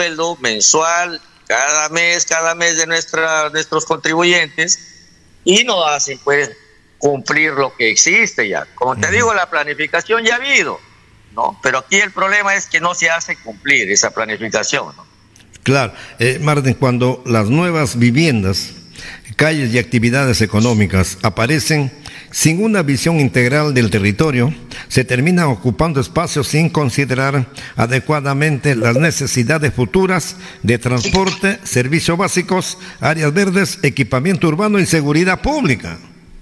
sueldo mensual, cada mes de nuestros contribuyentes, y no hacen pues cumplir lo que existe ya. Como te digo, la planificación ya ha habido, ¿no? Pero aquí el problema es que no se hace cumplir esa planificación, ¿no? Claro, Martín, cuando las nuevas viviendas, calles y actividades económicas aparecen sin una visión integral del territorio, se terminan ocupando espacios sin considerar adecuadamente las necesidades futuras de transporte, servicios básicos, áreas verdes, equipamiento urbano y seguridad pública.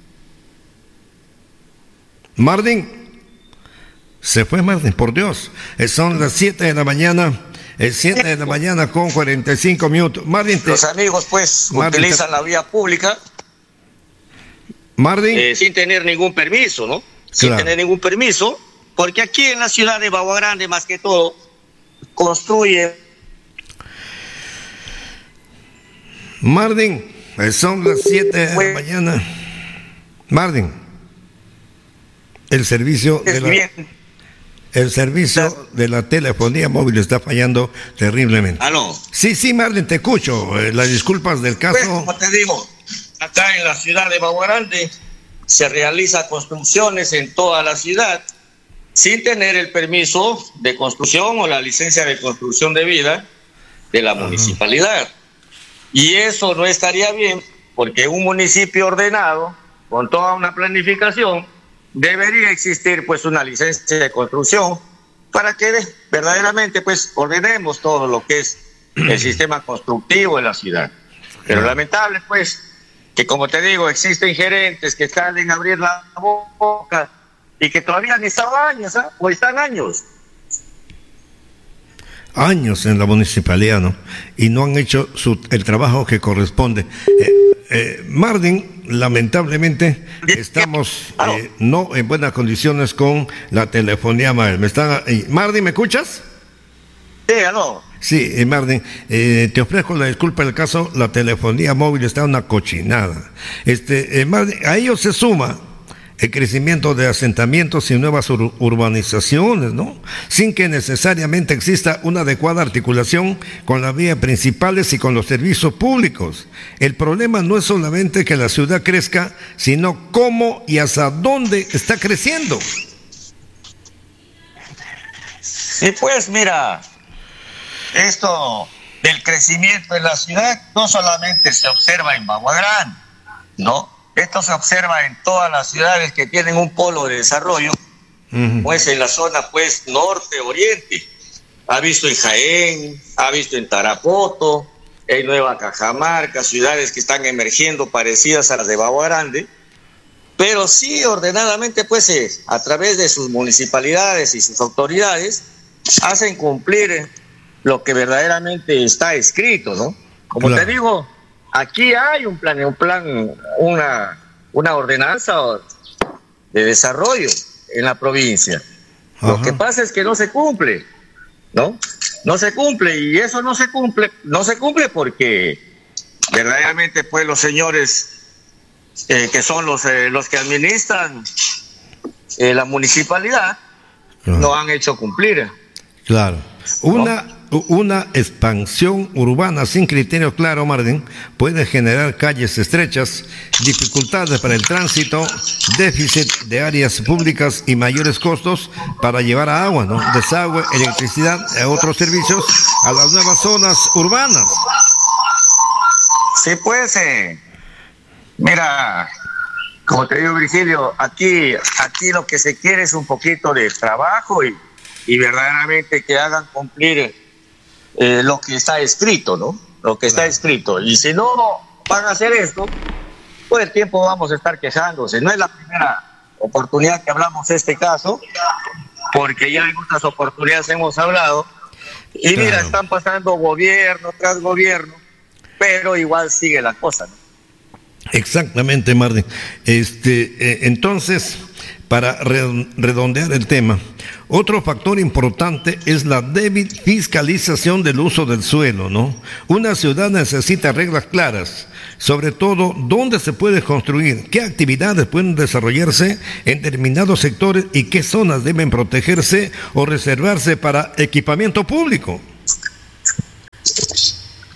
Martín, se fue Martín, por Dios. Son las 7 de la mañana. Es 7 de la mañana con 45 minutos. Martín, los amigos pues Martín, utilizan la vía pública sin tener ningún permiso, ¿no? Sin tener ningún permiso, porque aquí en la ciudad de Bagua Grande, más que todo, construye. Martín, son las 7 de la mañana. Martín, el servicio de la telefonía móvil está fallando terriblemente. ¿Aló? Sí, Martín, te escucho. Las disculpas del caso. Pues, como te digo, acá en la ciudad de Bagua Grande se realizan construcciones en toda la ciudad sin tener el permiso de construcción o la licencia de construcción debida de la municipalidad. Y eso no estaría bien, porque un municipio ordenado, con toda una planificación, debería existir pues una licencia de construcción para que verdaderamente pues ordenemos todo lo que es el sistema constructivo de la ciudad. Pero lamentable pues que, como te digo, existen gerentes que salen a abrir la boca y que todavía han estado años, o están años en la municipalidad, ¿no? Y no han hecho el trabajo que corresponde. Martín, lamentablemente estamos no en buenas condiciones con la telefonía móvil. Martín, ¿me escuchas? Sí, no. Sí, Martín, te ofrezco la disculpa del caso, la telefonía móvil está una cochinada. Martín, a ello se suma el crecimiento de asentamientos y nuevas urbanizaciones, ¿no? Sin que necesariamente exista una adecuada articulación con las vías principales y con los servicios públicos. El problema no es solamente que la ciudad crezca, sino cómo y hasta dónde está creciendo. Sí, pues mira, esto del crecimiento en la ciudad no solamente se observa en Bagua Grande, ¿no? Esto se observa en todas las ciudades que tienen un polo de desarrollo, pues en la zona pues norte-oriente. Ha visto en Jaén, ha visto en Tarapoto, en Nueva Cajamarca, ciudades que están emergiendo parecidas a las de Bagua Grande, pero sí ordenadamente pues a través de sus municipalidades y sus autoridades hacen cumplir lo que verdaderamente está escrito, ¿no? Como claro. Te digo, aquí hay una ordenanza de desarrollo en la provincia. Ajá. Lo que pasa es que no se cumple, ¿no? No se cumple, y eso no se cumple porque verdaderamente pues los señores que son los que administran la municipalidad no han hecho cumplir. Claro. Una expansión urbana sin criterio claro, Martín, puede generar calles estrechas, dificultades para el tránsito, déficit de áreas públicas y mayores costos para llevar agua, ¿no? Desagüe, electricidad y otros servicios a las nuevas zonas urbanas. Sí, pues, mira, como te digo, Virgilio, aquí lo que se quiere es un poquito de trabajo y verdaderamente que hagan cumplir lo que está escrito, ¿no? Lo que está escrito. Y si no van a hacer esto, todo el tiempo vamos a estar quejándose. No es la primera oportunidad que hablamos de este caso, porque ya en otras oportunidades hemos hablado. Y mira, están pasando gobierno tras gobierno, pero igual sigue la cosa, ¿no? Exactamente, Martín. Entonces, para redondear el tema, otro factor importante es la débil fiscalización del uso del suelo, ¿no? Una ciudad necesita reglas claras, sobre todo dónde se puede construir, qué actividades pueden desarrollarse en determinados sectores y qué zonas deben protegerse o reservarse para equipamiento público.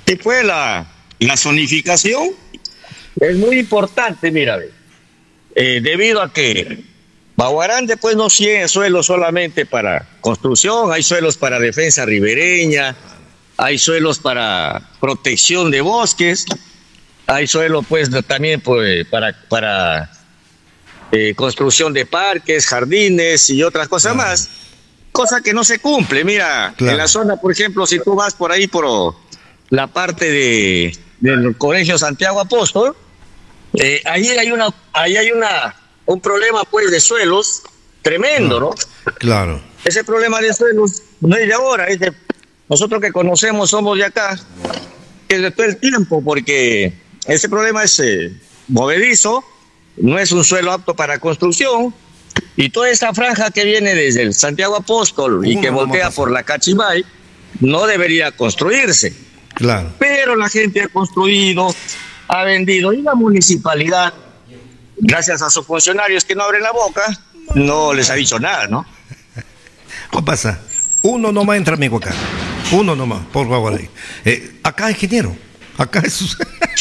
Y pues la zonificación es muy importante, mira, debido a que Baguarande pues no tiene suelos solamente para construcción, hay suelos para defensa ribereña, hay suelos para protección de bosques, hay suelos pues también pues, para construcción de parques, jardines y otras cosas más, cosa que no se cumple. Mira, en la zona, por ejemplo, si tú vas por ahí por la parte del Colegio Santiago Apóstol, ahí hay un problema pues de suelos tremendo, ¿no? Claro. Ese problema de suelos no es de ahora, es de nosotros que conocemos, somos de acá, es de todo el tiempo, porque ese problema es movedizo, no es un suelo apto para construcción, y toda esa franja que viene desde el Santiago Apóstol y que voltea por la Cachimay no debería construirse. Claro. Pero la gente ha construido, ha vendido, y la municipalidad, gracias a sus funcionarios que no abren la boca, no les ha dicho nada, ¿no? ¿Qué pasa? Uno nomás entra, amigo, acá. Uno nomás, por favor. Acá, ingeniero. Acá es...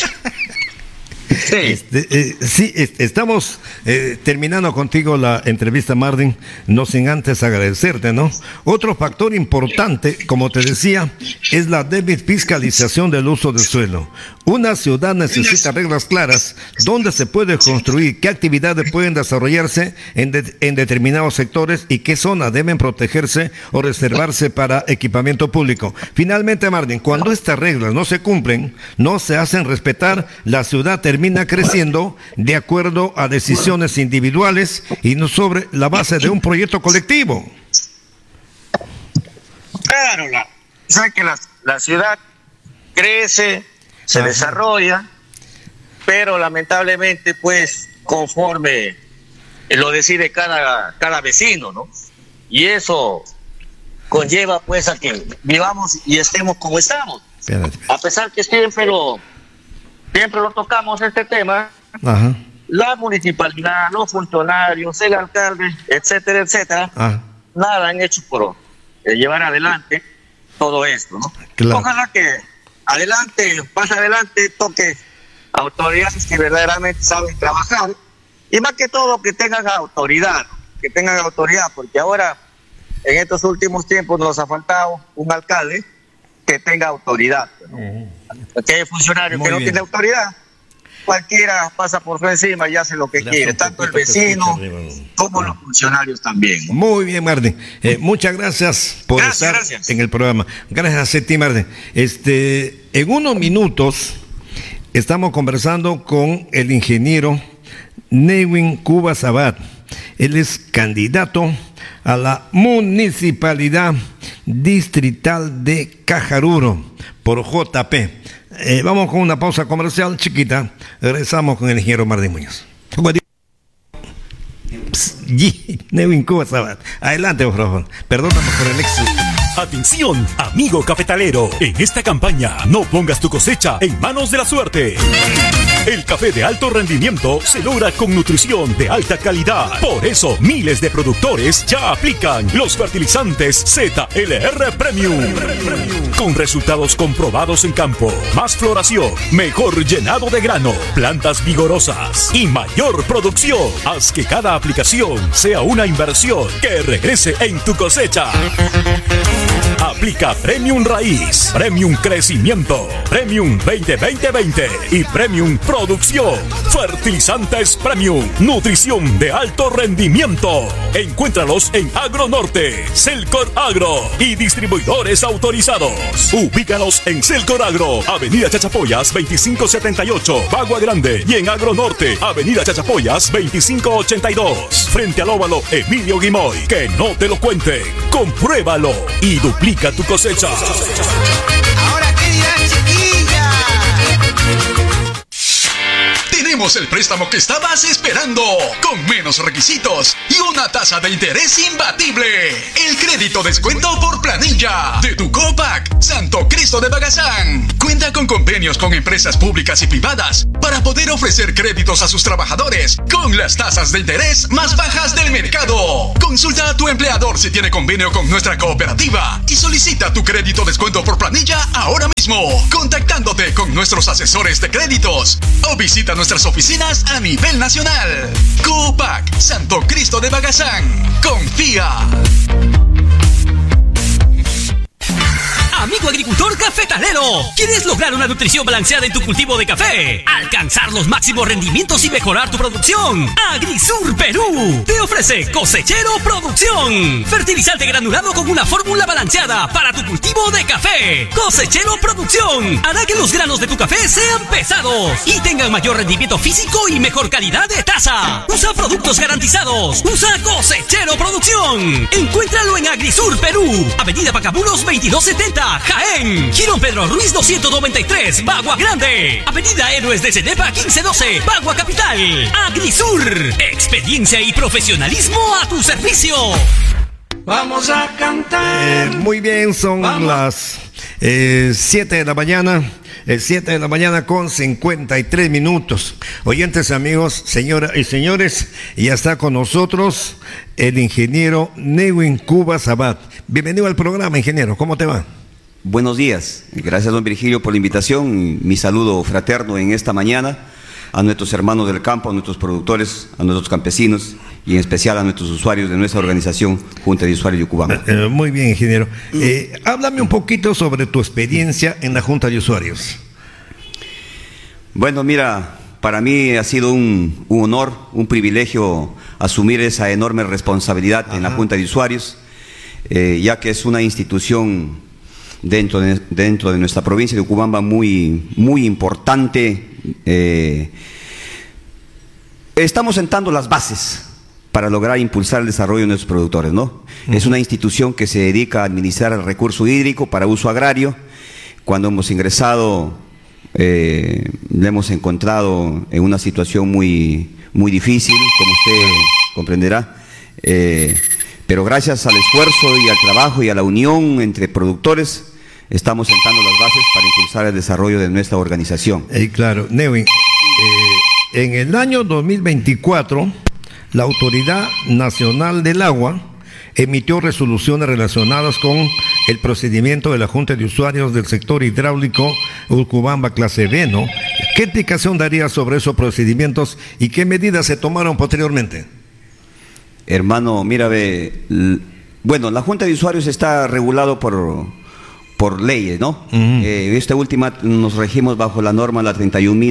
Sí. Estamos terminando contigo la entrevista, Marvin, no sin antes agradecerte, ¿no? Otro factor importante, como te decía, es la debida fiscalización del uso del suelo. Una ciudad necesita reglas claras, dónde se puede construir, qué actividades pueden desarrollarse en determinados sectores y qué zonas deben protegerse o reservarse para equipamiento público. Finalmente, Marvin, cuando estas reglas no se cumplen, no se hacen respetar, la ciudad termina creciendo de acuerdo a decisiones individuales y no sobre la base de un proyecto colectivo. Claro, sabes que la ciudad crece, se desarrolla, pero lamentablemente pues conforme lo decide cada vecino, ¿no? Y eso conlleva pues a que vivamos y estemos como estamos. Espérate. A pesar que siempre lo tocamos este tema. Ajá. La municipalidad, los funcionarios, el alcalde, etcétera, etcétera, nada han hecho por llevar adelante todo esto, ¿no? Claro. Ojalá que más adelante toque autoridades que verdaderamente saben trabajar y más que todo que tengan autoridad, porque ahora en estos últimos tiempos nos ha faltado un alcalde que tenga autoridad, ¿no? Porque hay funcionarios que no tienen autoridad, cualquiera pasa por su encima y hace lo que quiere, tanto el vecino como los funcionarios también, ¿no? Muy bien, Martín. Muchas gracias por estar en el programa. Gracias a ti, Martín. En unos minutos estamos conversando con el ingeniero Newin Cuba Sabat. Él es candidato a la Municipalidad Distrital de Cajaruro por JP. Vamos con una pausa comercial chiquita. Regresamos con el ingeniero Martín Muñoz. Newin Cuba Sabat. Adelante, por favor. Perdóname por el éxito. Atención, amigo cafetalero. En esta campaña, no pongas tu cosecha en manos de la suerte. El café de alto rendimiento se logra con nutrición de alta calidad. Por eso, miles de productores ya aplican los fertilizantes ZLR Premium. Con resultados comprobados en campo. Más floración, mejor llenado de grano, plantas vigorosas y mayor producción. Haz que cada aplicación sea una inversión que regrese en tu cosecha. Aplica Premium Raíz, Premium Crecimiento, Premium 20-20-20 y Premium Producción. Fertilizantes Premium, nutrición de alto rendimiento. Encuéntralos en Agronorte, Selcor Agro y distribuidores autorizados. Ubícanos en Selcor Agro, Avenida Chachapoyas 2578, Bagua Grande, y en Agronorte, Avenida Chachapoyas 2582, frente al óvalo Emilio Guimoy. Que no te lo cuenten, compruébalo y duplica tu cosecha. Ahora qué dirán, chiquilla. Tenemos el préstamo que estabas esperando, con menos requisitos y una tasa de interés imbatible. El crédito descuento por planilla de Ducopac Santo Cristo de Bagazán. Cuenta con convenios con empresas públicas y privadas para poder ofrecer créditos a sus trabajadores con las tasas de interés más bajas del mercado. Consulta a tu empleador si tiene convenio con nuestra cooperativa y solicita tu crédito descuento por planilla ahora mismo, contactándote con nuestros asesores de créditos o visita nuestras oficinas a nivel nacional. Coopac, Santo Cristo de Bagazán. Confía. Amigo agricultor cafetalero, ¿quieres lograr una nutrición balanceada en tu cultivo de café? Alcanzar los máximos rendimientos y mejorar tu producción. Agrisur Perú te ofrece Cosechero Producción, fertilizante granulado con una fórmula balanceada para tu cultivo de café. Cosechero Producción hará que los granos de tu café sean pesados y tengan mayor rendimiento físico y mejor calidad de taza. Usa productos garantizados. Usa Cosechero Producción. Encuéntralo en Agrisur Perú, Avenida Pacabulos 2270, Jaén. Girón Pedro Ruiz 293, Bagua Grande. Avenida Héroes de Cenepa 1512, Bagua Capital. Agrisur, experiencia y profesionalismo a tu servicio. Vamos a cantar. Muy bien, son las 7 de la mañana. 7 de la mañana con 53 minutos. Oyentes, amigos, señoras y señores, ya está con nosotros el ingeniero Newin Cuba Sabat. Bienvenido al programa, ingeniero. ¿Cómo te va? Buenos días. Gracias, don Virgilio, por la invitación. Mi saludo fraterno en esta mañana a nuestros hermanos del campo, a nuestros productores, a nuestros campesinos y en especial a nuestros usuarios de nuestra organización Junta de Usuarios de Yucubamba. Muy bien, ingeniero. Háblame un poquito sobre tu experiencia en la Junta de Usuarios. Bueno, mira, para mí ha sido un honor, un privilegio asumir esa enorme responsabilidad en la Junta de Usuarios, ya que es una institución dentro de nuestra provincia de Yucubamba muy importante. Estamos sentando las bases para lograr impulsar el desarrollo de nuestros productores, ¿no? Es una institución que se dedica a administrar el recurso hídrico para uso agrario. Cuando hemos ingresado, le hemos encontrado en una situación muy difícil, como usted comprenderá. Pero gracias al esfuerzo y al trabajo y a la unión entre productores, estamos sentando las bases para impulsar el desarrollo de nuestra organización. Claro, Newin, en el año 2024, la Autoridad Nacional del Agua emitió resoluciones relacionadas con el procedimiento de la Junta de Usuarios del sector hidráulico Urcubamba clase B, ¿no? ¿Qué explicación daría sobre esos procedimientos y qué medidas se tomaron posteriormente? Hermano, mira, bueno, la Junta de Usuarios está regulado por leyes, ¿no? Esta última nos regimos bajo la norma la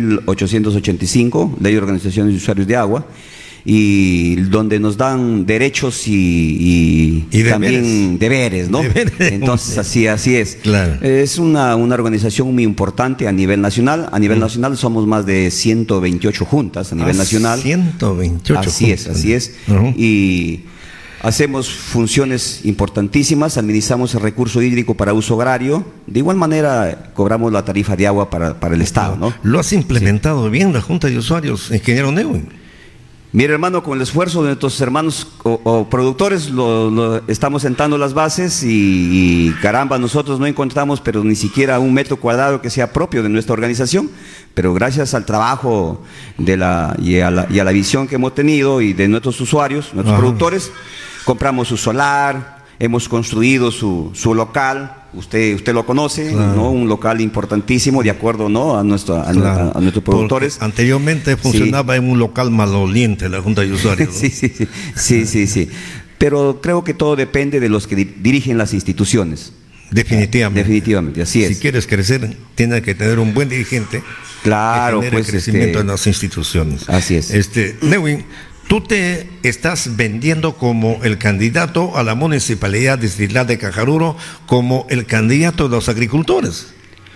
31.885, Ley de Organizaciones de Usuarios de Agua, y donde nos dan derechos y también deberes, ¿no? Entonces así es. Claro. Es una organización muy importante a nivel nacional. A nivel nacional somos más de 128 juntas a nivel nacional. 128 así juntas. Así es. Y hacemos funciones importantísimas, administramos el recurso hídrico para uso agrario. De igual manera cobramos la tarifa de agua para el Estado, ¿no? ¿Lo has implementado bien la Junta de Usuarios, ingeniero Newin? Mira, hermano, con el esfuerzo de nuestros hermanos o productores lo estamos sentando las bases y caramba, nosotros no encontramos pero ni siquiera un metro cuadrado que sea propio de nuestra organización, pero gracias al trabajo y a la visión que hemos tenido y de nuestros usuarios, nuestros productores, compramos su solar, hemos construido su local. Usted lo conoce, claro, ¿no? Un local importantísimo, de acuerdo, ¿no? a nuestros productores. Porque anteriormente funcionaba en un local maloliente la Junta de Usuarios, ¿no? Sí. Pero creo que todo depende de los que dirigen las instituciones. Definitivamente, así es. Si quieres crecer, tienes que tener un buen dirigente. Claro, que genere crecimiento en las instituciones. Así es. Newin, tú te estás vendiendo como el candidato a la municipalidad distrital de Cajaruro, como el candidato de los agricultores.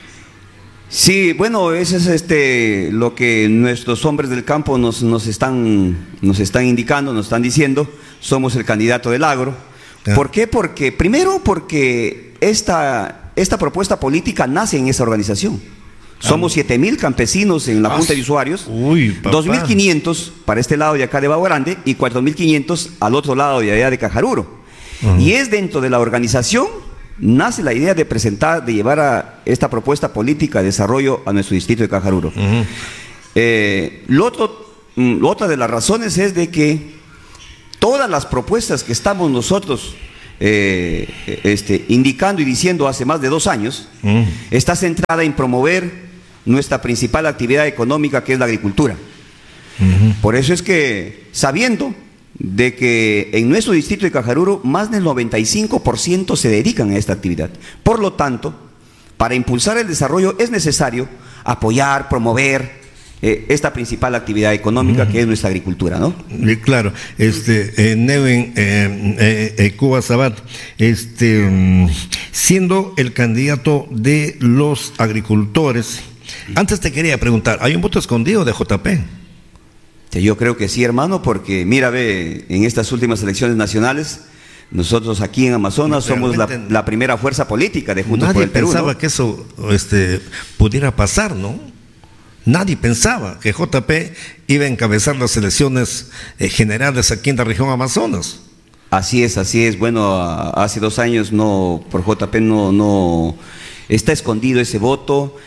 Sí, bueno, eso es lo que nuestros hombres del campo nos están indicando, nos están diciendo. Somos el candidato del agro. ¿Por qué? Porque esta propuesta política nace en esa organización. Somos 7,000 campesinos en la Junta de Usuarios, 2,500 para este lado de acá de Bagua Grande y 4,500 al otro lado de allá de Cajaruro. Y es dentro de la organización nace la idea de llevar a esta propuesta política de desarrollo a nuestro distrito de Cajaruro. Otra de las razones es de que todas las propuestas que estamos nosotros indicando y diciendo hace más de 2 años, está centrada en promover nuestra principal actividad económica, que es la agricultura. Por eso es que, sabiendo de que en nuestro distrito de Cajaruro más del 95% se dedican a esta actividad, por lo tanto, para impulsar el desarrollo es necesario apoyar, promover esta principal actividad económica, que es nuestra agricultura, ¿no? Claro, Nevin Cuba Sabat, siendo el candidato de los agricultores, antes te quería preguntar, ¿hay un voto escondido de JP? Yo creo que sí, hermano, porque mira, en estas últimas elecciones nacionales, nosotros aquí en Amazonas somos la primera fuerza política de Juntos por el Perú. Nadie pensaba, ¿no?, que eso pudiera pasar, ¿no? Nadie pensaba que JP iba a encabezar las elecciones generales aquí en la región Amazonas. Así es. Bueno, hace 2 años por JP no está escondido ese voto.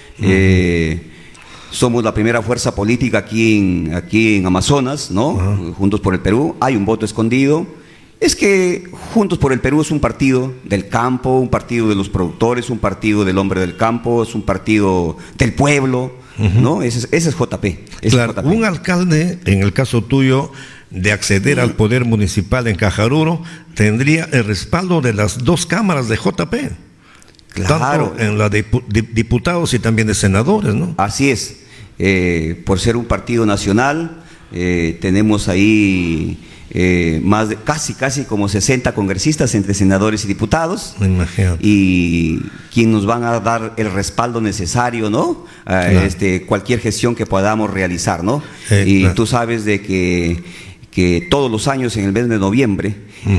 Somos la primera fuerza política aquí en Amazonas, ¿no? Juntos por el Perú. Hay un voto escondido. Es que Juntos por el Perú es un partido del campo, un partido de los productores, un partido del hombre del campo, es un partido del pueblo, ¿no? Ese es JP. Claro, JP. Un alcalde, en el caso tuyo, de acceder al poder municipal en Cajaruro, tendría el respaldo de las 2 cámaras de JP. Claro. Tanto en la de diputados y también de senadores, ¿no? Así es. Por ser un partido nacional, tenemos ahí más de casi como 60 congresistas entre senadores y diputados. Imagínate. Y quien nos van a dar el respaldo necesario, ¿no? Claro. Cualquier gestión que podamos realizar, ¿no? Y claro, tú sabes de que todos los años en el mes de noviembre,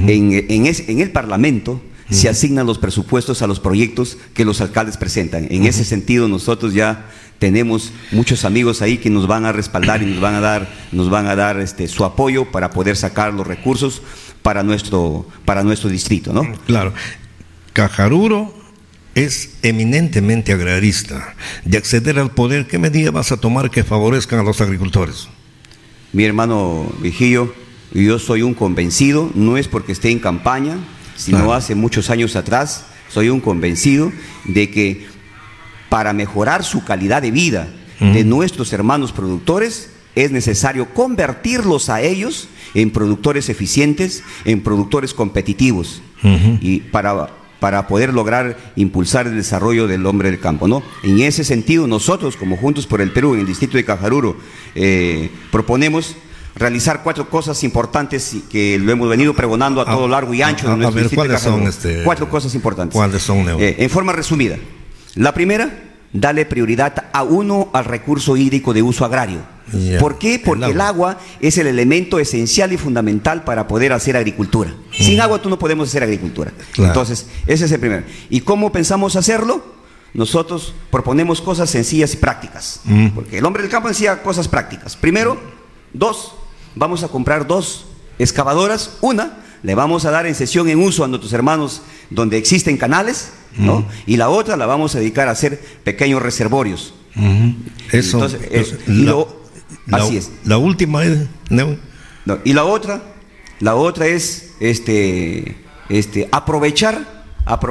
en el Parlamento, se asignan los presupuestos a los proyectos que los alcaldes presentan. En ese sentido, nosotros ya tenemos muchos amigos ahí que nos van a respaldar y nos van a dar su apoyo para poder sacar los recursos para nuestro distrito, ¿no? Claro. Cajaruro es eminentemente agrarista. De acceder al poder, ¿qué medidas vas a tomar que favorezcan a los agricultores? Mi hermano Vigillo, yo soy un convencido, no es porque esté en campaña, sino hace muchos años atrás, soy un convencido de que para mejorar su calidad de vida de nuestros hermanos productores, es necesario convertirlos a ellos en productores eficientes, en productores competitivos, y para poder lograr impulsar el desarrollo del hombre del campo, ¿no? En ese sentido, nosotros, como Juntos por el Perú, en el distrito de Cajaruro, proponemos realizar 4 cosas importantes que lo hemos venido pregonando a todo largo y ancho de nuestro distrito de Cajaruro. ¿Cuáles son 4 cosas importantes. ¿Cuáles son, Neo? En forma resumida. La primera, darle prioridad al recurso hídrico de uso agrario. ¿Por qué? Porque el agua es el elemento esencial y fundamental para poder hacer agricultura. Sin agua tú no podemos hacer agricultura. Claro. Entonces, ese es el primero. ¿Y cómo pensamos hacerlo? Nosotros proponemos cosas sencillas y prácticas. Porque el hombre del campo decía cosas prácticas. Primero, vamos a comprar 2 excavadoras. Una le vamos a dar en cesión en uso a nuestros hermanos donde existen canales, ¿no? Y la otra la vamos a dedicar a hacer pequeños reservorios. Eso. Entonces, así es. La última es, ¿no? No, y la otra es aprovechar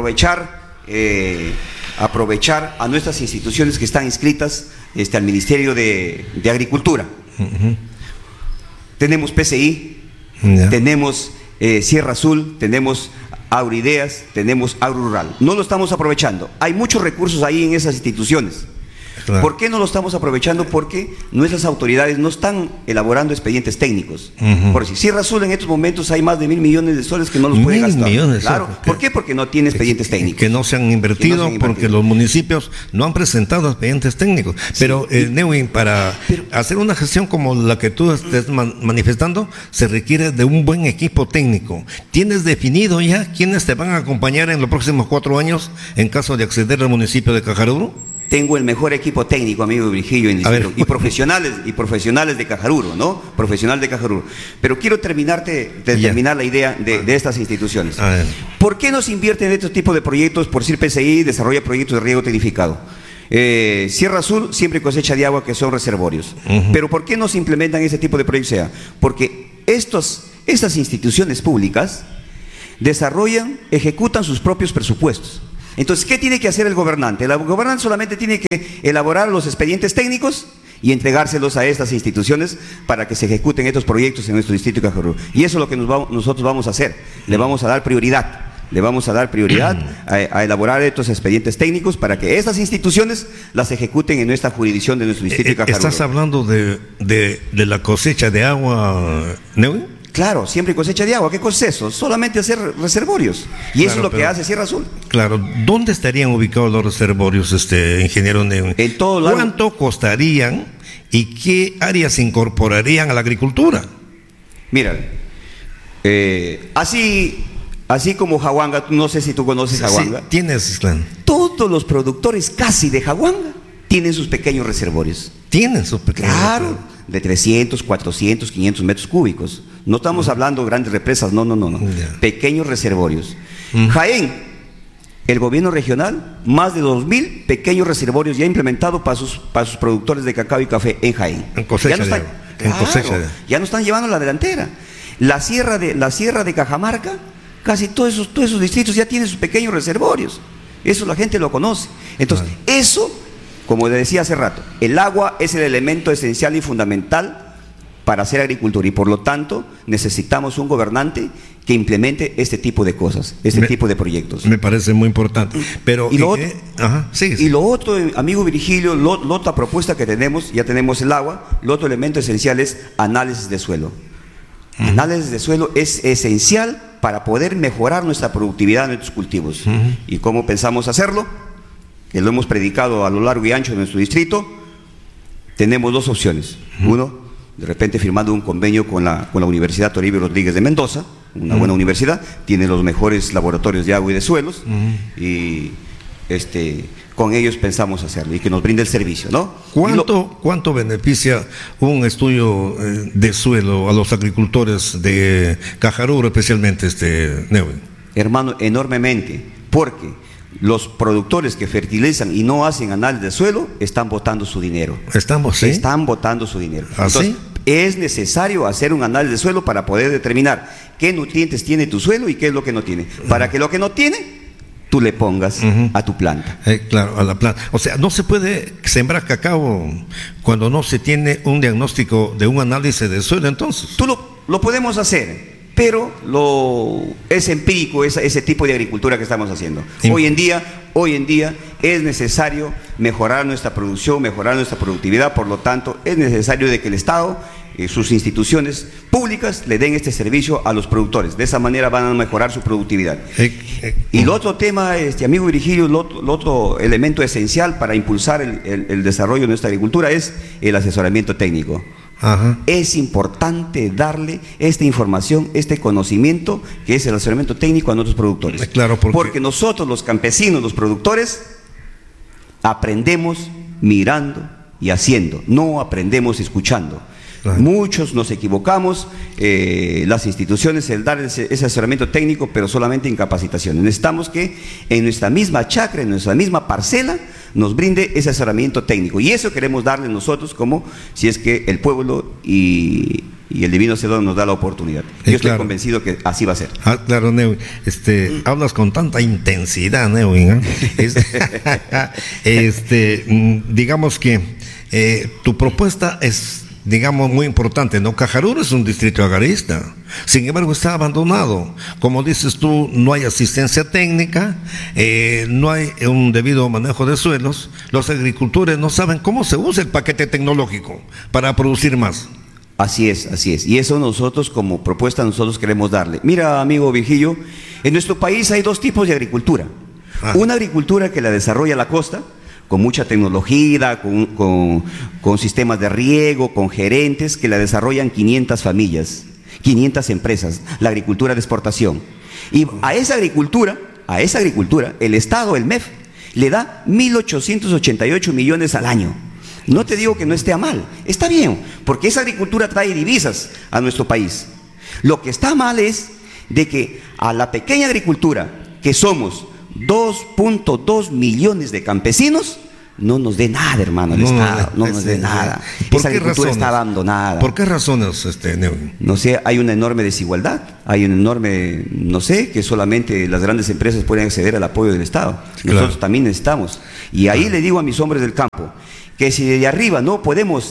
a nuestras instituciones que están inscritas al Ministerio de Agricultura. Tenemos PCI, tenemos Sierra Azul, tenemos Agroideas, tenemos Agro Rural. No lo estamos aprovechando. Hay muchos recursos ahí en esas instituciones. Claro. ¿Por qué no lo estamos aprovechando? Porque nuestras autoridades no están elaborando expedientes técnicos. Por si Sierra Azul en estos momentos hay más de 1.000 millones de soles que no los puede gastar. Millones, claro. ¿Por qué? Porque no tiene expedientes técnicos. Que no se han invertido, porque los municipios no han presentado expedientes técnicos. Pero, Neuwin, para hacer una gestión como la que tú estés manifestando, se requiere de un buen equipo técnico. ¿Tienes definido ya quiénes te van a acompañar en los próximos 4 años en caso de acceder al municipio de Cajaruro? Tengo el mejor equipo técnico, amigo Virgilio, y profesionales de Cajaruro, ¿no? Profesional de Cajaruro. Pero quiero terminar la idea de estas instituciones. ¿Por qué no se invierte en este tipo de proyectos? Por decir, PCI desarrolla proyectos de riego tecnificado. Sierra Azul siempre cosecha de agua, que son reservorios. Pero ¿por qué no se implementan ese tipo de proyectos? Porque estas instituciones públicas desarrollan, ejecutan sus propios presupuestos. Entonces, ¿qué tiene que hacer el gobernante? El gobernante solamente tiene que elaborar los expedientes técnicos y entregárselos a estas instituciones para que se ejecuten estos proyectos en nuestro distrito de Cajaruro. Y eso es lo que nosotros vamos a hacer. Le vamos a dar prioridad. Le vamos a dar prioridad a elaborar estos expedientes técnicos para que estas instituciones las ejecuten en nuestra jurisdicción de nuestro distrito de Cajaruro. ¿Estás hablando de la cosecha de agua, Neuwin? Claro, siempre cosecha de agua. ¿Qué cosa es eso? Solamente hacer reservorios. Y eso es lo que hace Sierra Azul. Claro. ¿Dónde estarían ubicados los reservorios, ingeniero Neuwin? En todo lado. ¿Cuánto costarían y qué áreas incorporarían a la agricultura? Mira, así como Jaguanga, no sé si tú conoces Jaguanga. Sí, tienes, Islán. Todos los productores casi de Jaguanga tienen sus pequeños reservorios. Tienen sus pequeños reservorios. De 300, 400, 500 metros cúbicos. No estamos hablando de grandes represas, no. Pequeños reservorios. Jaén, el gobierno regional, más de 2.000 pequeños reservorios ya implementados para sus productores de cacao y café en Jaén. En cosecha ya no están llevando la delantera. La sierra de Cajamarca, casi todos esos distritos ya tienen sus pequeños reservorios. Eso la gente lo conoce. Entonces, eso, como le decía hace rato, el agua es el elemento esencial y fundamental para hacer agricultura y por lo tanto necesitamos un gobernante que implemente este tipo de cosas, tipo de proyectos. Me parece muy importante. Pero, y lo otro, amigo Virgilio, la otra propuesta que tenemos, ya tenemos el agua, el otro elemento esencial es análisis de suelo. Análisis de suelo es esencial para poder mejorar nuestra productividad en nuestros cultivos. ¿Y cómo pensamos hacerlo? Que lo hemos predicado a lo largo y ancho de nuestro distrito. Tenemos dos opciones. Uno, de repente firmando un convenio con la Universidad Toribio Rodríguez de Mendoza, una buena universidad, tiene los mejores laboratorios de agua y de suelos, y con ellos pensamos hacerlo y que nos brinde el servicio, ¿no? ¿Cuánto beneficia un estudio de suelo a los agricultores de Cajaruro, especialmente Neuwin? Hermano, enormemente, porque los productores que fertilizan y no hacen análisis de suelo están botando su dinero. Están botando su dinero. Entonces, es necesario hacer un análisis de suelo para poder determinar qué nutrientes tiene tu suelo y qué es lo que no tiene. Para que lo que no tiene, tú le pongas a tu planta. Claro, a la planta. O sea, no se puede sembrar cacao cuando no se tiene un diagnóstico de un análisis de suelo, entonces. Lo podemos hacer, pero es empírico ese tipo de agricultura que estamos haciendo. Hoy en día es necesario mejorar nuestra producción, mejorar nuestra productividad, por lo tanto es necesario de que el Estado, sus instituciones públicas le den este servicio a los productores. De esa manera van a mejorar su productividad. Y el otro tema, amigo Virgilio, el otro elemento esencial para impulsar el desarrollo de nuestra agricultura es el asesoramiento técnico. Es importante darle esta información, este conocimiento que es el asesoramiento técnico a nuestros productores. Claro, porque nosotros los campesinos, los productores, aprendemos mirando y haciendo, no aprendemos escuchando. Muchos nos equivocamos, las instituciones, el dar ese asesoramiento técnico, pero solamente en capacitación. Necesitamos que en nuestra misma chacra, en nuestra misma parcela, nos brinde ese asesoramiento técnico. Y eso queremos darle nosotros, como si es que el pueblo y el divino Hacedor nos da la oportunidad. Yo estoy convencido que así va a ser. Claro, Neuwin, hablas con tanta intensidad, Neuwin, digamos que tu propuesta es, digamos, muy importante, ¿no? Cajaruro es un distrito agrarista, sin embargo está abandonado. Como dices tú, no hay asistencia técnica, no hay un debido manejo de suelos, los agricultores no saben cómo se usa el paquete tecnológico para producir más. Así es, y eso nosotros como propuesta nosotros queremos darle. Mira, amigo Virgilio, en nuestro país hay dos tipos de agricultura. Una agricultura que la desarrolla la costa, con mucha tecnología, con sistemas de riego, con gerentes que la desarrollan 500 familias, 500 empresas, la agricultura de exportación. Y a esa agricultura, el Estado, el MEF, le da 1.888 millones al año. No te digo que no esté mal, está bien, porque esa agricultura trae divisas a nuestro país. Lo que está mal es de que a la pequeña agricultura, que somos 2.2 millones de campesinos, no nos dé nada, hermano, el Estado, no nos dé nada. Esa agricultura está abandonada. ¿Por qué razones, Neuwin? No sé, hay una enorme desigualdad, hay un enorme, no sé, que solamente las grandes empresas pueden acceder al apoyo del Estado. Nosotros también necesitamos. Y ahí le digo a mis hombres del campo, que si de arriba no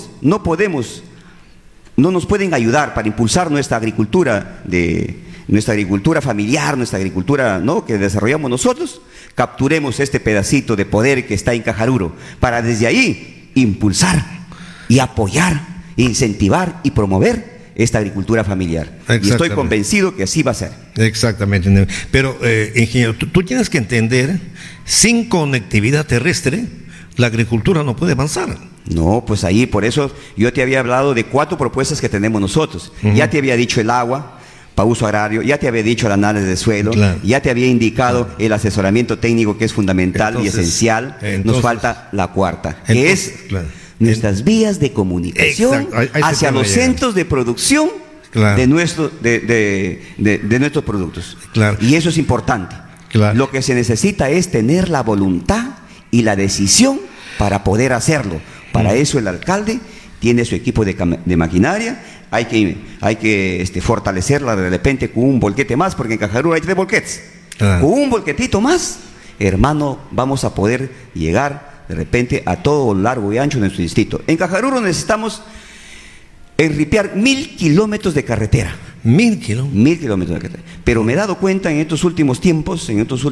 nos pueden ayudar para impulsar nuestra agricultura familiar, nuestra agricultura, ¿no?, que desarrollamos nosotros, capturemos este pedacito de poder que está en Cajaruro, para desde ahí impulsar y apoyar, incentivar y promover esta agricultura familiar. Y estoy convencido que así va a ser. Exactamente. Pero, ingeniero, tú tienes que entender, sin conectividad terrestre, la agricultura no puede avanzar. No, pues ahí, por eso yo te había hablado de 4 propuestas que tenemos nosotros. Ya te había dicho el agua para uso agrario, ya te había dicho el análisis de suelo, ya te había indicado el asesoramiento técnico, que es fundamental y esencial. Nos falta la cuarta, que es nuestras vías de comunicación hacia los centros de producción de nuestros productos. Y eso es importante. Lo que se necesita es tener la voluntad y la decisión para poder hacerlo. Para eso el alcalde tiene su equipo de maquinaria. Hay que fortalecerla de repente con un volquete más, porque en Cajaruro hay 3 volquetes. Con un volquetito más, hermano, vamos a poder llegar de repente a todo largo y ancho de nuestro distrito. En Cajaruro necesitamos enripear 1000 kilómetros de carretera. 1000 kilómetros. 1000 kilómetros de carretera. Pero me he dado cuenta en los últimos tiempos,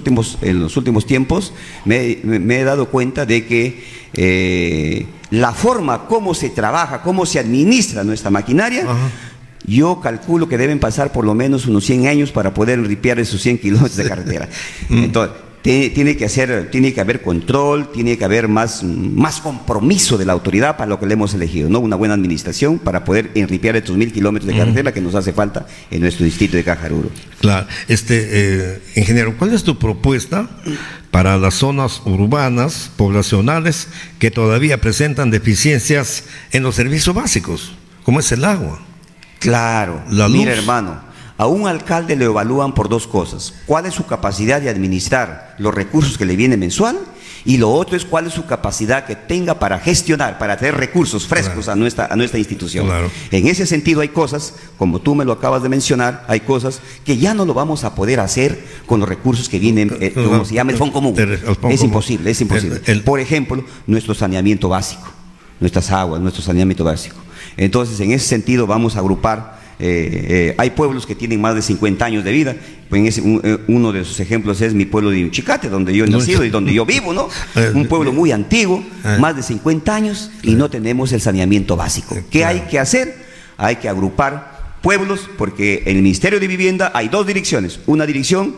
me he dado cuenta de que la forma como se trabaja, cómo se administra nuestra maquinaria, yo calculo que deben pasar por lo menos unos 100 años para poder enripear esos 100 kilómetros de carretera. Entonces, tiene que haber control, tiene que haber más compromiso de la autoridad para lo que le hemos elegido, ¿no? Una buena administración para poder enripear estos 1000 kilómetros de carretera que nos hace falta en nuestro distrito de Cajaruro. Claro. Ingeniero, ¿cuál es tu propuesta para las zonas urbanas, poblacionales, que todavía presentan deficiencias en los servicios básicos, como es el agua? Claro. La luz. Mira, hermano, a un alcalde le evalúan por 2 cosas: cuál es su capacidad de administrar los recursos que le vienen mensual, y lo otro es cuál es su capacidad que tenga para gestionar, para traer recursos frescos a nuestra institución. En ese sentido hay cosas, como tú me lo acabas de mencionar, hay cosas que ya no lo vamos a poder hacer con los recursos que vienen, como se llama el Fondo Común. Es imposible. Por ejemplo, nuestro saneamiento básico, nuestras aguas, nuestro saneamiento básico. Entonces, en ese sentido vamos a agrupar. Hay pueblos que tienen más de 50 años de vida. Uno de sus ejemplos es mi pueblo de Uchicate, donde yo he nacido y donde yo vivo, ¿no? Un pueblo muy antiguo, más de 50 años, y no tenemos el saneamiento básico. ¿Qué hay que hacer? Hay que agrupar pueblos, porque en el Ministerio de Vivienda hay 2 direcciones. Una dirección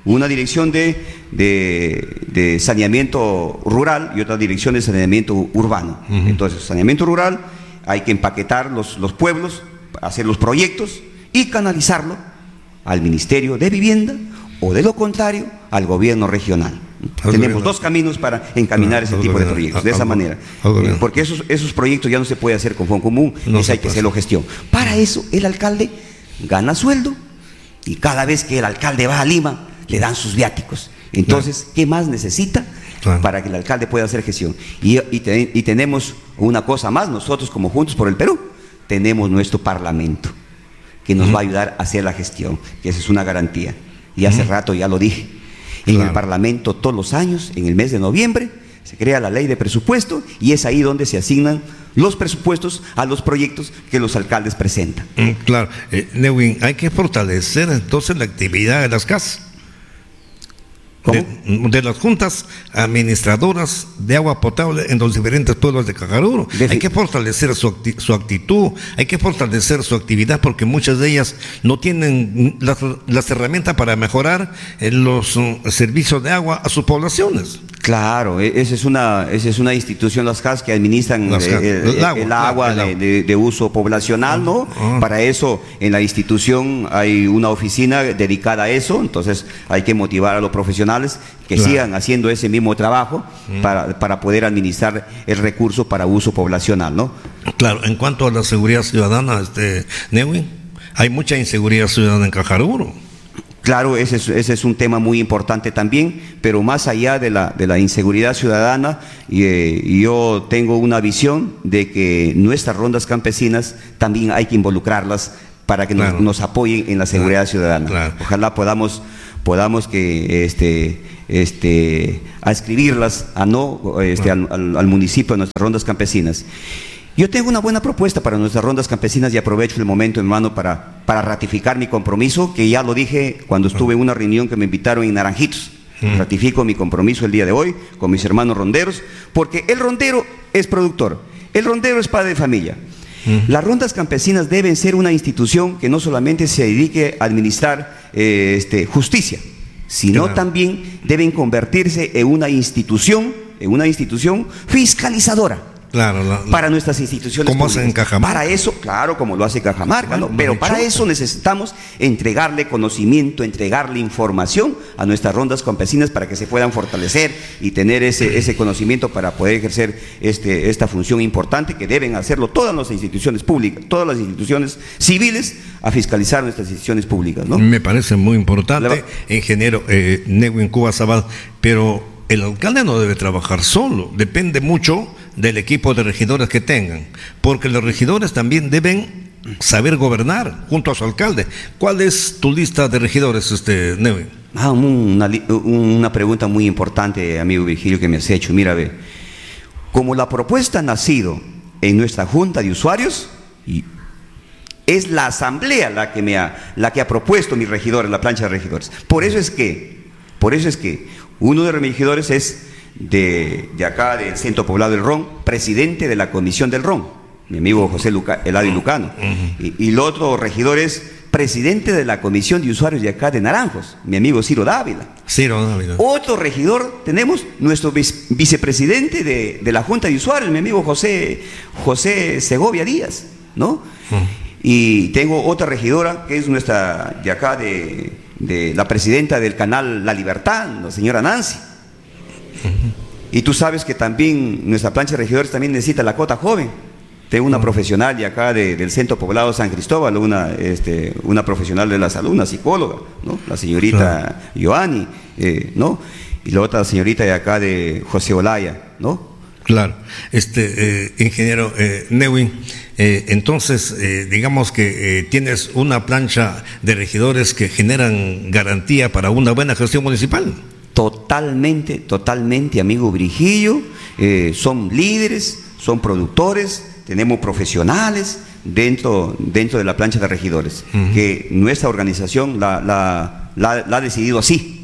de saneamiento rural y otra dirección de saneamiento urbano. Entonces, saneamiento rural, hay que empaquetar los pueblos, hacer los proyectos y canalizarlo al Ministerio de Vivienda, o de lo contrario al gobierno regional. Tenemos 2 caminos para encaminar ese tipo de proyectos, de esa manera, porque esos proyectos ya no se puede hacer con Fondo Común, hay que hacerlo gestión. Para eso el alcalde gana sueldo, y cada vez que el alcalde va a Lima le dan sus viáticos. Entonces, ¿qué más necesita para que el alcalde pueda hacer gestión? Y tenemos una cosa más, nosotros como Juntos por el Perú tenemos nuestro parlamento, que nos va a ayudar a hacer la gestión, que esa es una garantía. Y hace rato ya lo dije. En el parlamento, todos los años, en el mes de noviembre, se crea la ley de presupuesto, y es ahí donde se asignan los presupuestos a los proyectos que los alcaldes presentan. Claro. Neuwin, hay que fortalecer entonces la actividad de las casas. De las juntas administradoras de agua potable en los diferentes pueblos de Cajaruro. Hay que fortalecer su actitud, hay que fortalecer su actividad, porque muchas de ellas no tienen las herramientas para mejorar los servicios de agua a sus poblaciones. Claro, esa es una institución, las CAS, que administran el agua de uso poblacional, ¿no? Para eso en la institución hay una oficina dedicada a eso. Entonces hay que motivar a los profesionales que sigan haciendo ese mismo trabajo para poder administrar el recurso para uso poblacional, ¿no? Claro. En cuanto a la seguridad ciudadana, Neuwin, hay mucha inseguridad ciudadana en Cajaruro. Claro, ese es un tema muy importante también, pero más allá de la inseguridad ciudadana, yo tengo una visión de que nuestras rondas campesinas también hay que involucrarlas para que nos apoyen en la seguridad ciudadana. Claro. Ojalá podamos que adscribirlas al municipio, a nuestras rondas campesinas. Yo tengo una buena propuesta para nuestras rondas campesinas y aprovecho el momento, hermano, para ratificar mi compromiso, que ya lo dije cuando estuve en una reunión que me invitaron en Naranjitos. Ratifico mi compromiso el día de hoy con mis hermanos ronderos, porque el rondero es productor, el rondero es padre de familia. Las rondas campesinas deben ser una institución que no solamente se dedique a administrar justicia, sino también deben convertirse en una institución fiscalizadora. Claro, para nuestras instituciones ¿cómo hacen en Cajamarca? Para eso, claro, como lo hace Cajamarca, ¿no? Pero para eso necesitamos entregarle conocimiento, entregarle información a nuestras rondas campesinas para que se puedan fortalecer y tener ese conocimiento para poder ejercer esta función importante que deben hacerlo todas las instituciones públicas, todas las instituciones civiles, a fiscalizar nuestras instituciones públicas, ¿no? Me parece muy importante, ingeniero Newin Cubas Abad, pero el alcalde no debe trabajar solo, depende mucho del equipo de regidores que tengan, porque los regidores también deben saber gobernar junto a su alcalde. ¿Cuál es tu lista de regidores, Newin? Una pregunta muy importante, amigo Virgilio, que me has hecho. Mira, como la propuesta ha nacido en nuestra Junta de Usuarios, es la asamblea la que ha propuesto mis regidores, la plancha de regidores. Por eso es que uno de mis regidores es de acá, del Centro Poblado del Ron, presidente de la Comisión del Ron, mi amigo José Eladio Lucano. Y el otro regidor es presidente de la Comisión de Usuarios de acá de Naranjos, mi amigo Ciro Dávila. Otro regidor, tenemos nuestro vicepresidente de la Junta de Usuarios, mi amigo José Segovia Díaz, ¿no? Y tengo otra regidora que es nuestra de acá de la presidenta del canal La Libertad, la señora Nancy. Y tú sabes que también nuestra plancha de regidores también necesita la cota joven. Tengo una profesional de acá del Centro Poblado San Cristóbal, una profesional de la salud, una psicóloga, ¿no? La señorita Joani, ¿no? Y la otra señorita de acá de José Olaya, ¿no? Claro, ingeniero Newin, entonces digamos que tienes una plancha de regidores que generan garantía para una buena gestión municipal. Totalmente, amigo Virgilio. Son líderes, son productores, tenemos profesionales dentro de la plancha de regidores, que nuestra organización la ha decidido así.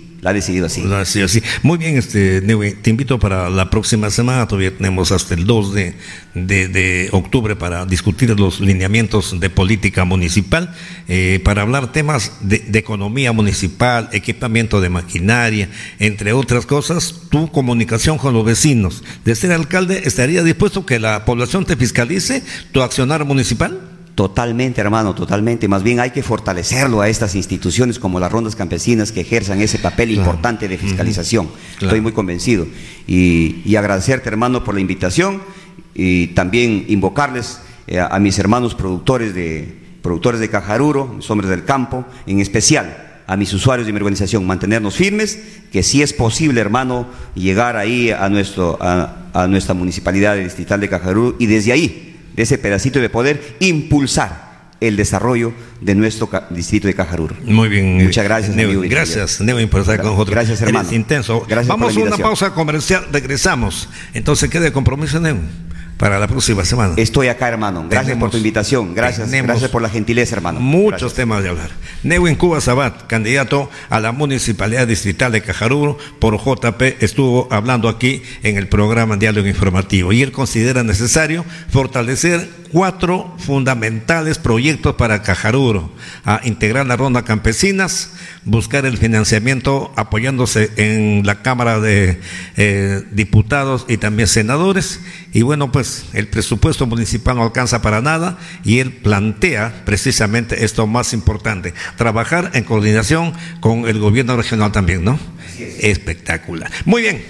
Muy bien, Newin, te invito para la próxima semana. Todavía tenemos hasta el 2 de octubre para discutir los lineamientos de política municipal, para hablar temas de economía municipal, equipamiento de maquinaria, entre otras cosas. Tu comunicación con los vecinos. De ser alcalde, ¿estaría dispuesto que la población te fiscalice tu accionar municipal? Totalmente, hermano, totalmente. Más bien hay que fortalecerlo a estas instituciones como las rondas campesinas que ejerzan ese papel importante de fiscalización. Estoy muy convencido. Y agradecerte, hermano, por la invitación, y también invocarles a mis hermanos productores de Cajaruro, mis hombres del campo, en especial a mis usuarios de mi organización, mantenernos firmes, que si es posible, hermano, llegar ahí a nuestra municipalidad distrital de Cajaruro, y desde ahí, de ese pedacito de poder, impulsar el desarrollo de nuestro distrito de Cajaruro. Muy bien. Muchas gracias, Newin. Gracias, Newin, por estar con nosotros. Gracias, hermano. Eres intenso. Gracias. Vamos a una pausa comercial, regresamos. Entonces, ¿qué de compromiso, Newin, para la próxima semana? Estoy acá, hermano. Gracias por tu invitación. Gracias por la gentileza, hermano. Muchos temas de hablar. Newin Cubas Abad, candidato a la Municipalidad Distrital de Cajaruro por JP, estuvo hablando aquí en el programa Diálogo Informativo, y él considera necesario fortalecer 4 fundamentales proyectos para Cajaruro: a integrar la ronda campesinas, buscar el financiamiento apoyándose en la Cámara de Diputados y también senadores, y bueno, pues el presupuesto municipal no alcanza para nada, y él plantea precisamente esto más importante: trabajar en coordinación con el gobierno regional también, ¿no? Espectacular. Muy bien,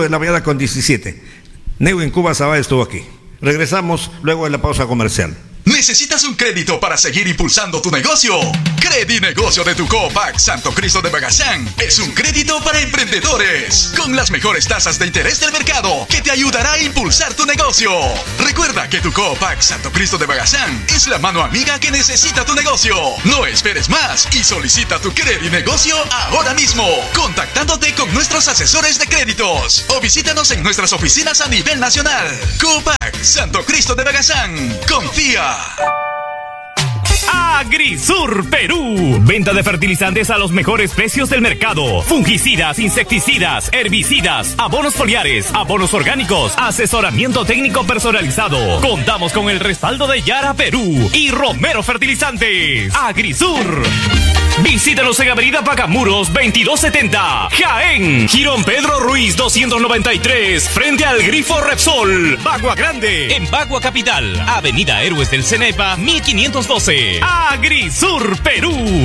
8:17 a.m. Newin Cubas Abad estuvo aquí. Regresamos luego de la pausa comercial. ¿Necesitas un crédito para seguir impulsando tu negocio? Credinegocio de tu Copac Santo Cristo de Bagazán es un crédito para emprendedores con las mejores tasas de interés del mercado que te ayudará a impulsar tu negocio. Recuerda que tu Copac Santo Cristo de Bagazán es la mano amiga que necesita tu negocio. No esperes más y solicita tu Credinegocio ahora mismo, contactándote con nuestros asesores de créditos o visítanos en nuestras oficinas a nivel nacional. Copac Santo Cristo de Bagazán. Confía. Agrisur Perú. Venta de fertilizantes a los mejores precios del mercado. Fungicidas, insecticidas, herbicidas, abonos foliares, abonos orgánicos, asesoramiento técnico personalizado. Contamos con el respaldo de Yara Perú y Romero Fertilizantes. Agrisur. Visítanos en Avenida Pacamuros 2270, Jaén. Girón Pedro Ruiz 293, frente al Grifo Repsol, Bagua Grande. En Bagua Capital, Avenida Héroes del Cenepa 1512. Agrisur Perú.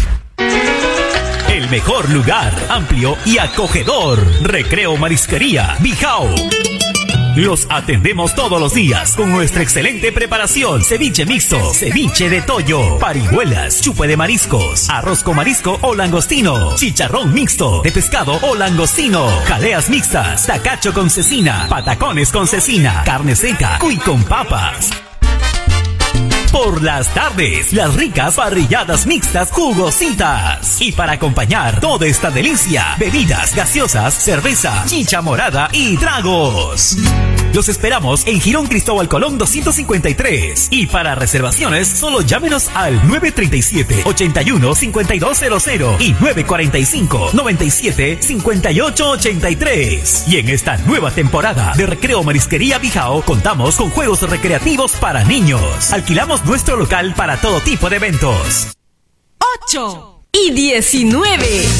El mejor lugar, amplio y acogedor. Recreo Marisquería Bijao. Los atendemos todos los días con nuestra excelente preparación. Ceviche mixto, ceviche de toyo, parihuelas, chupe de mariscos, arroz con marisco o langostino, chicharrón mixto de pescado o langostino, jaleas mixtas, tacacho con cecina, patacones con cecina, carne seca, cuy con papas. Por las tardes, las ricas parrilladas mixtas jugositas. Y para acompañar toda esta delicia, bebidas gaseosas, cerveza, chicha morada y tragos. Los esperamos en Girón Cristóbal Colón 253. Y para reservaciones, solo llámenos al 937-81-5200 y 945-97-5883. Y en esta nueva temporada de Recreo Marisquería Bijao, contamos con juegos recreativos para niños. Alquilamos nuestro local para todo tipo de eventos. 8 y 19.